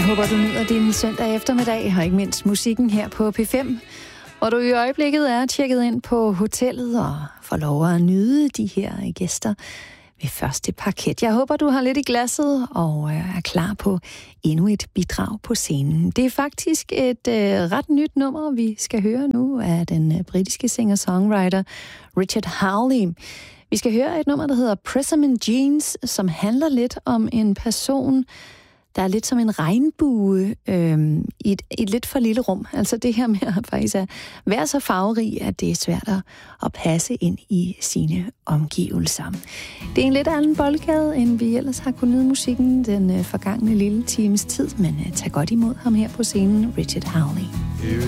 håber, du nyder din søndag eftermiddag, og ikke mindst musikken her på P5, hvor du i øjeblikket er tjekket ind på hotellet og får lov at nyde de her gæster ved første parket. Jeg håber, du har lidt i glasset og er klar på endnu et bidrag på scenen. Det er faktisk et ret nyt nummer, vi skal høre nu af den britiske singer-songwriter Richard Hawley. Vi skal høre et nummer, der hedder Prism Jeans, som handler lidt om en person, der er lidt som en regnbue i et lidt for lille rum. Altså det her med at faktisk være så farverig, at det er svært at passe ind i sine omgivelser. Det er en lidt anden boldgade, end vi ellers har kunnet nyde musikken den forgangne lille times tid, men tag godt imod ham her på scenen, Richard Hawley.